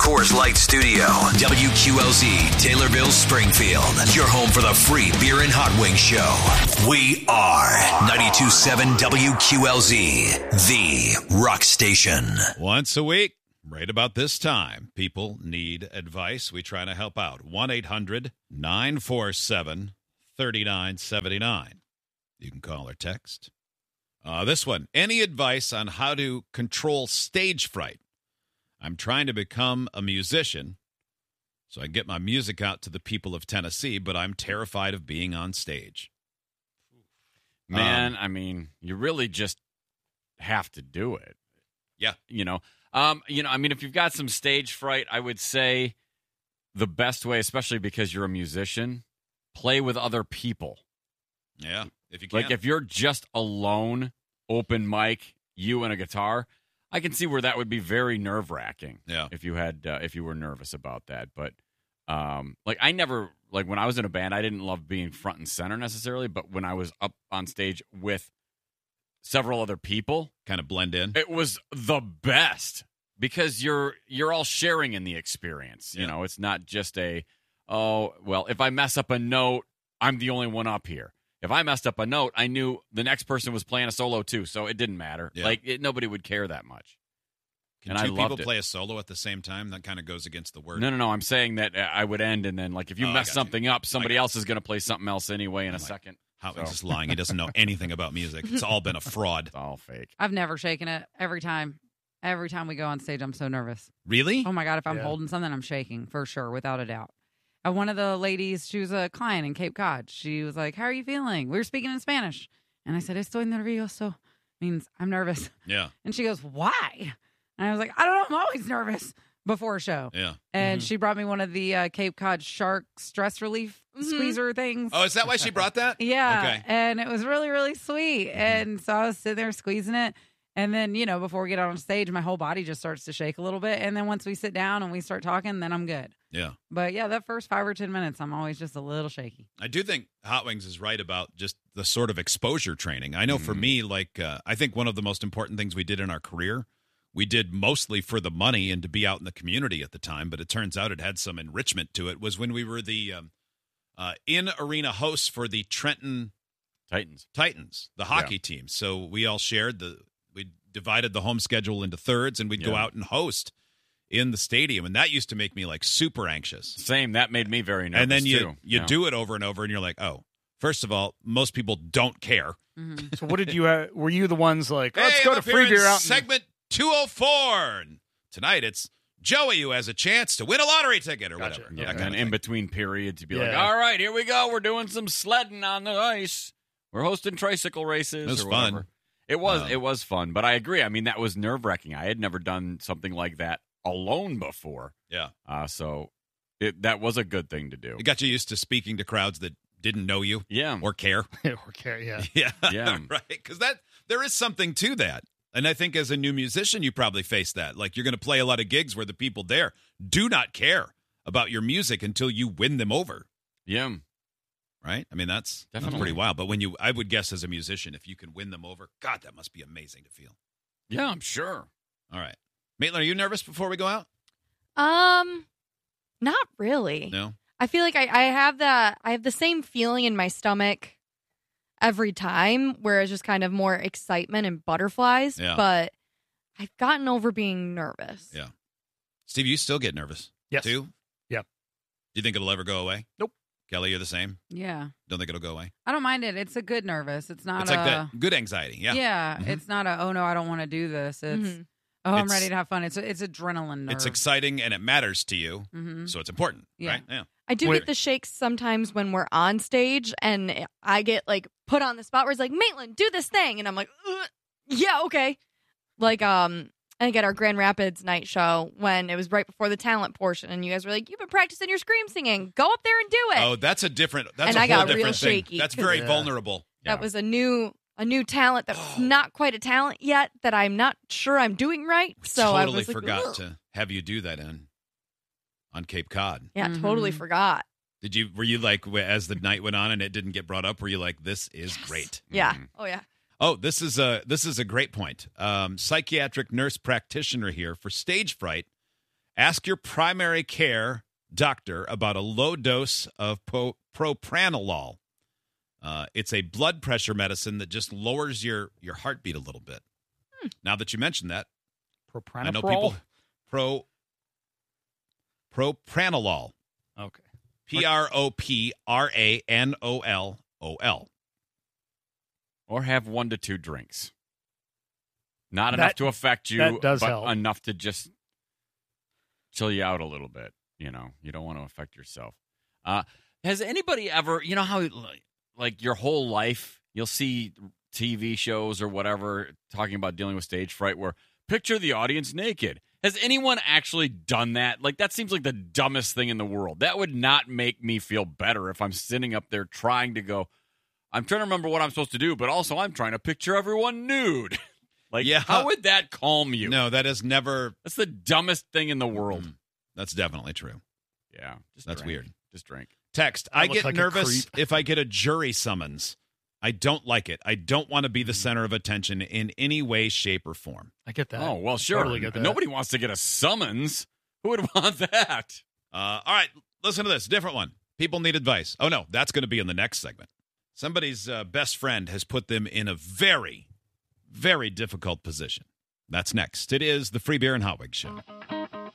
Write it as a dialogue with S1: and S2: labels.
S1: Coors Light Studio. WQLZ, Taylorville, Springfield. Your home for the free beer and hot wing show. We are 92.7 WQLZ, the rock station.
S2: Once a week, right about this time, people need advice. We try to help out. 1-800-947-3979. You can call or text. This one, any advice on how to control stage fright? I'm trying to become a musician so I get my music out to the people of Tennessee, but I'm terrified of being on stage.
S3: Man, I mean, you really just have to do it.
S2: Yeah.
S3: If you've got some stage fright, I would say the best way, especially because you're a musician, play with other people.
S2: Yeah, if you can.
S3: Like if you're just alone, open mic, you and a guitar, I can see where that would be very nerve-wracking.
S2: Yeah.
S3: If you were nervous about that, but I never, when I was in a band, I didn't love being front and center necessarily, but when I was up on stage with several other people,
S2: kind of blend in.
S3: it was the best because you're all sharing in the experience.
S2: Yeah.
S3: You know, it's not just if I mess up a note, I'm the only one up here. If I messed up a note, I knew the next person was playing a solo too, so it didn't matter.
S2: Yeah.
S3: Nobody would care that much.
S2: Can
S3: and
S2: two
S3: I loved
S2: people
S3: it.
S2: play a solo at the same time? That kind of goes against the word.
S3: No. I'm saying that I would end, and then if you
S2: I
S3: mess
S2: got
S3: something
S2: you.
S3: up, somebody else is going to play something else anyway in a
S2: my-
S3: second.
S2: Hotwing's just lying. He doesn't know anything about music. It's all been a fraud.
S3: It's all fake.
S4: I've never shaken it. Every time we go on stage, I'm so nervous.
S2: Really?
S4: Oh my God, if I'm holding something, I'm shaking for sure, without a doubt. One of the ladies, she was a client in Cape Cod. She was like, "How are you feeling?" We were speaking in Spanish. And I said, "Estoy nervioso," means I'm nervous.
S2: Yeah.
S4: And she goes, "Why?" And I was like, "I don't know. I'm always nervous before a show."
S2: Yeah.
S4: And she brought me one of the Cape Cod shark stress relief squeezer things.
S2: Oh, is that why she brought that?
S4: Yeah.
S2: Okay.
S4: And it was really, really sweet. And so I was sitting there squeezing it. And then, before we get on stage, my whole body just starts to shake a little bit. And then once we sit down and we start talking, then I'm good.
S2: Yeah.
S4: But yeah, that first 5 or 10 minutes, I'm always just a little shaky.
S2: I do think Hot Wings is right about just the sort of exposure training. I know for me, I think one of the most important things we did in our career, we did mostly for the money and to be out in the community at the time, but it turns out it had some enrichment to it, was when we were the in-arena hosts for the Trenton Titans, the hockey team. So we all shared we divided the home schedule into thirds, and we'd go out and host in the stadium, and that used to make me super anxious.
S3: Same. That made me very nervous.
S2: And then you
S3: too.
S2: do it over and over, and you're like, oh, first of all, most people don't care.
S4: Mm-hmm.
S5: So what did you were you the ones like, let's
S2: Hey,
S5: go
S2: I'm
S5: to
S2: up here
S5: free
S2: in
S5: beer out?
S2: segment 204. And tonight it's Joey who has a chance to win a lottery ticket or
S5: Gotcha.
S2: whatever.
S3: Yeah,
S2: That
S3: and
S2: kind of
S3: in
S2: thing.
S3: between periods, you'd be like,
S5: Yeah.
S3: all right, here we go. We're doing some sledding on the ice. We're hosting tricycle races.
S2: It was
S3: or
S2: fun.
S3: whatever. It was fun, but I agree. I mean, that was nerve-wracking. I had never done something like that alone before.
S2: Yeah.
S3: So that was a good thing to do.
S2: It got you used to speaking to crowds that didn't know you
S3: Yeah.
S2: or care.
S5: Yeah.
S2: Yeah.
S3: Yeah.
S2: Right. Because there is something to that. And I think as a new musician, you probably face that. Like, you're going to play a lot of gigs where the people there do not care about your music until you win them over.
S3: Yeah.
S2: Right? I mean, that's
S3: Definitely.
S2: pretty wild. But I would guess as a musician, if you can win them over, God, that must be amazing to feel.
S3: Yeah, I'm sure.
S2: All right. Maitland, are you nervous before we go out?
S6: Not really.
S2: No?
S6: I feel like I have the same feeling in my stomach every time, where it's just kind of more excitement and butterflies.
S2: Yeah.
S6: But I've gotten over being nervous.
S2: Yeah. Steve, you still get nervous?
S5: Yes.
S2: Too?
S5: Yeah.
S2: Do you think it'll ever go away?
S5: Nope.
S2: Kelly, you're the same?
S4: Yeah.
S2: Don't think it'll go away?
S4: I don't mind it. It's a good nervous. It's not
S2: It's like that good anxiety. Yeah.
S4: Yeah.
S2: Mhm.
S4: It's not oh no, I don't want to do this. It's,
S6: Mhm.
S4: I'm
S2: It's-
S4: ready to have fun. It's adrenaline nerve.
S2: It's exciting and it matters to you,
S4: Mhm.
S2: so it's important,
S4: Yeah.
S2: right? Yeah.
S6: I do
S5: Wait.
S6: get the shakes sometimes when we're on stage, and I get put on the spot where it's like, Maitland, do this thing, and I'm like, ugh, yeah, okay. I get our Grand Rapids night show when it was right before the talent portion, and you guys were like, you've been practicing your scream singing, go up there and do it.
S2: Oh, that's a
S6: And I
S2: whole
S6: got
S2: different
S6: real
S2: thing.
S6: shaky,
S2: That's
S6: 'cause-
S2: very
S5: Yeah.
S2: vulnerable.
S6: That was a new talent that was not quite a talent yet, that I'm not sure I'm doing right. So I
S2: Totally
S6: was like,
S2: forgot
S6: ugh.
S2: to have you do that on Cape Cod.
S6: Yeah, totally
S4: Mhm.
S6: forgot.
S2: Were you like, as the night went on and it didn't get brought up, were you like, this is great?
S6: Yeah.
S3: Mhm.
S6: Oh, yeah.
S2: Oh, this is a great point. Psychiatric nurse practitioner here for stage fright. Ask your primary care doctor about a low dose of propranolol. It's a blood pressure medicine that just lowers your heartbeat a little bit. Now that you mentioned that, I know people propranolol.
S5: Okay.
S2: Propranol.
S3: Or have 1 to 2 drinks. Not enough to affect you,
S5: that does
S3: but
S5: help.
S3: enough to just chill you out a little bit. You know, you don't want to affect yourself. Has anybody ever, you know how, like, your whole life, you'll see TV shows or whatever talking about dealing with stage fright where picture the audience naked. Has anyone actually done that? Like, that seems like the dumbest thing in the world. That would not make me feel better if I'm sitting up there trying to go, I'm trying to remember what I'm supposed to do, but also I'm trying to picture everyone nude. Like,
S2: Yeah.
S3: how would that calm you?
S2: No, that is never.
S3: That's the dumbest thing in the world.
S2: That's definitely true.
S3: Yeah. Just
S2: That's
S3: drink.
S2: weird.
S3: Just drink.
S2: Text.
S5: That
S2: I
S5: looks
S2: get
S5: like a
S2: nervous
S5: creep.
S2: if I get a jury summons. I don't like it. I don't want to be the center of attention in any way, shape, or form.
S5: I get that.
S3: Oh, well, sure.
S5: Totally get that.
S3: Nobody wants to get a summons. Who would want that?
S2: All right, listen to this. Different one. People need advice. Oh, no, that's going to be in the next segment. Somebody's best friend has put them in a very, very difficult position. That's next. It is the Free Beer and Hot Wings Show.